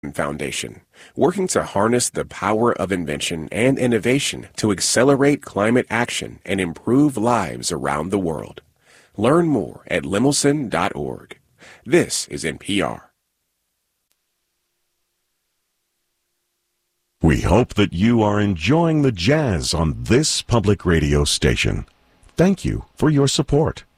Foundation, working to harness the power of invention and innovation to accelerate climate action and improve lives around the world. Learn more at lemelson.org. This is NPR. We hope that you are enjoying the jazz on this public radio station. Thank you for your support.